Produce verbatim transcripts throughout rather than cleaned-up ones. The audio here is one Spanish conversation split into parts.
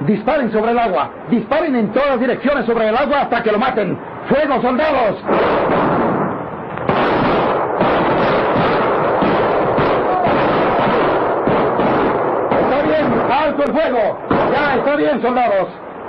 Disparen sobre el agua. Disparen en todas direcciones sobre el agua hasta que lo maten. ¡Fuego, soldados! ¡Está bien! ¡Alto el fuego! ¡Ya, está bien, soldados!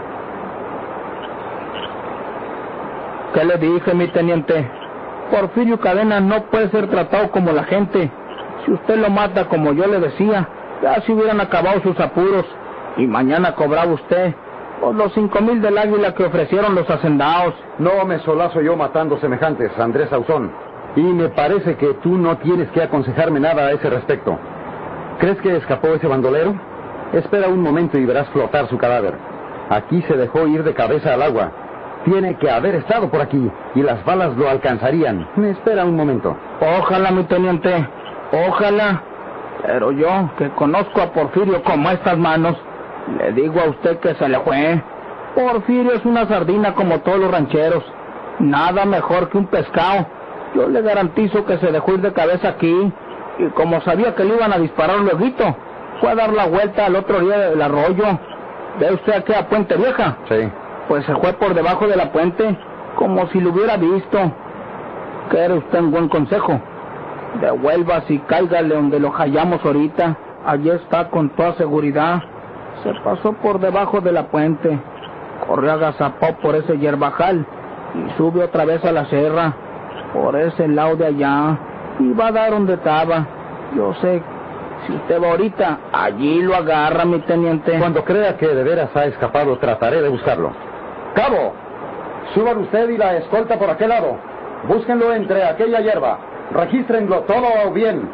¿Qué le dije, mi teniente? Porfirio Cadena no puede ser tratado como la gente. Si usted lo mata como yo le decía, ya se hubieran acabado sus apuros. Y mañana cobraba usted por los cinco mil del águila que ofrecieron los hacendados. No me solazo yo matando semejantes, Andrés Sauzón. Y me parece que tú no tienes que aconsejarme nada a ese respecto. ¿Crees que escapó ese bandolero? Espera un momento y verás flotar su cadáver. Aquí se dejó ir de cabeza al agua. Tiene que haber estado por aquí y las balas lo alcanzarían. Me espera un momento. Ojalá, mi teniente, ojalá. Pero yo, que conozco a Porfirio como estas manos, le digo a usted que se le fue. Porfirio es una sardina como todos los rancheros. Nada mejor que un pescado. Yo le garantizo que se dejó ir de cabeza aquí. Y como sabía que le iban a disparar lueguito, fue a dar la vuelta al otro día del arroyo. ¿Ve usted aquí a Puente Vieja? Sí. Pues se fue por debajo de la puente, como si lo hubiera visto. ¿Quiere usted un buen consejo? Devuélvase y cáigale donde lo hallamos ahorita. Allí está con toda seguridad. Se pasó por debajo de la puente, corrió agazapó por ese hierbajal y sube otra vez a la sierra, por ese lado de allá, y va a dar donde estaba. Yo sé, si usted va ahorita, allí lo agarra, mi teniente. Cuando crea que de veras ha escapado, trataré de buscarlo. ¡Cabo! Suban usted y la escolta por aquel lado. Búsquenlo entre aquella hierba. Regístrenlo todo bien.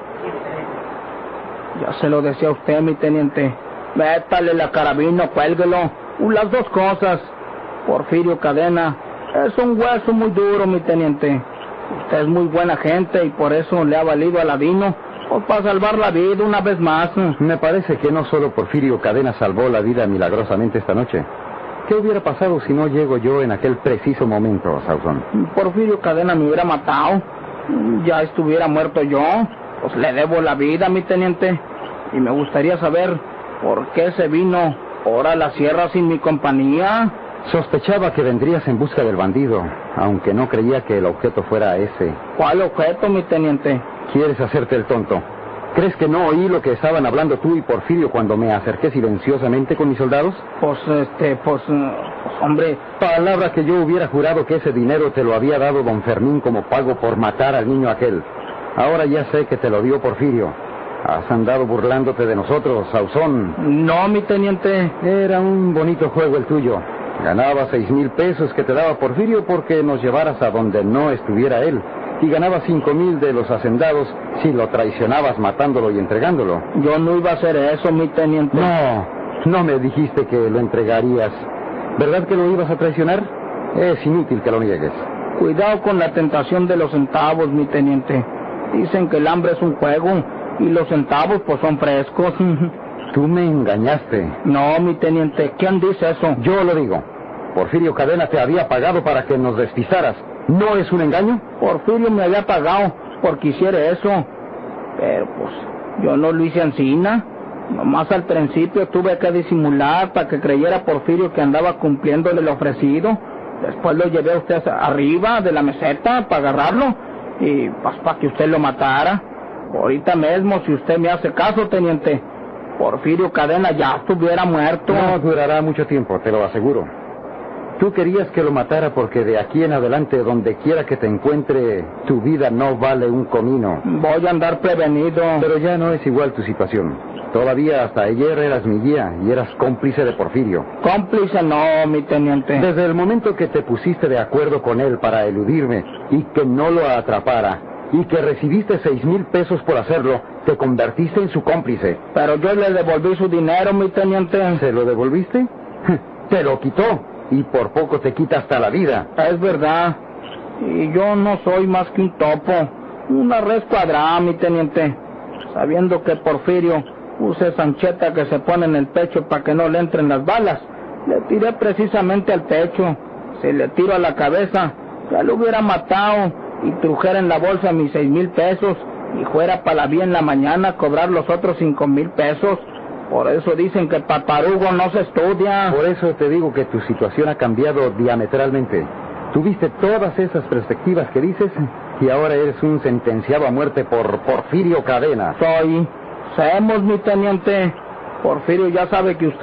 Ya se lo decía usted, mi teniente. Métale la carabina, cuélguelo. Las dos cosas. Porfirio Cadena es un hueso muy duro, mi teniente. Usted es muy buena gente y por eso le ha valido al Ladino, pues para salvar la vida una vez más. Me parece que no solo Porfirio Cadena salvó la vida milagrosamente esta noche. ¿Qué hubiera pasado si no llego yo en aquel preciso momento, Sauzón? Porfirio Cadena me hubiera matado. Ya estuviera muerto yo. Pues le debo la vida, mi teniente. Y me gustaría saber por qué se vino ahora a la sierra sin mi compañía. Sospechaba que vendrías en busca del bandido, aunque no creía que el objeto fuera ese. ¿Cuál objeto, mi teniente? ¿Quieres hacerte el tonto? ¿Crees que no oí lo que estaban hablando tú y Porfirio cuando me acerqué silenciosamente con mis soldados? Pues, este, pues, pues, hombre... Palabra que yo hubiera jurado que ese dinero te lo había dado don Fermín como pago por matar al niño aquel. Ahora ya sé que te lo dio Porfirio. Has andado burlándote de nosotros, Sauzón. No, mi teniente. Era un bonito juego el tuyo. Ganabas seis mil pesos que te daba Porfirio porque nos llevaras a donde no estuviera él. Y ganabas cinco mil de los hacendados si lo traicionabas matándolo y entregándolo. Yo no iba a hacer eso, mi teniente. No, no me dijiste que lo entregarías. ¿Verdad que lo ibas a traicionar? Es inútil que lo niegues. Cuidado con la tentación de los centavos, mi teniente. Dicen que el hambre es un juego y los centavos pues son frescos. Tú me engañaste. No, mi teniente, ¿quién dice eso? Yo lo digo. Porfirio Cadena te había pagado para que nos despistaras. ¿No es un engaño? Porfirio me había pagado porque hiciera eso. Pero pues yo no lo hice encina. Nomás al principio tuve que disimular para que creyera Porfirio que andaba cumpliéndole lo ofrecido. Después lo llevé a usted arriba de la meseta para agarrarlo y pues para que usted lo matara. Ahorita mismo, si usted me hace caso, teniente, Porfirio Cadena ya estuviera muerto. No durará mucho tiempo, te lo aseguro. Tú querías que lo matara porque de aquí en adelante, donde quiera que te encuentre, tu vida no vale un comino. Voy a andar prevenido. Pero ya no es igual tu situación. Todavía hasta ayer eras mi guía y eras cómplice de Porfirio. Cómplice no, mi teniente. Desde el momento que te pusiste de acuerdo con él para eludirme y que no lo atrapara, y que recibiste seis mil pesos por hacerlo, te convertiste en su cómplice. Pero yo le devolví su dinero, mi teniente. ¿Se lo devolviste? Te lo quitó. Y por poco te quita hasta la vida. Es verdad. Y yo no soy más que un topo. Una res cuadrada, mi teniente. Sabiendo que Porfirio usa esa ancheta que se pone en el pecho para que no le entren las balas, le tiré precisamente al pecho. Si le tiro a la cabeza, ya lo hubiera matado y trujera en la bolsa mis seis mil pesos y fuera para la vía en la mañana a cobrar los otros cinco mil pesos. Por eso dicen que para tarugo no se estudia. Por eso te digo que tu situación ha cambiado diametralmente. Tuviste todas esas perspectivas que dices y ahora eres un sentenciado a muerte por Porfirio Cadena. Soy. Sabemos, mi teniente. Porfirio ya sabe que usted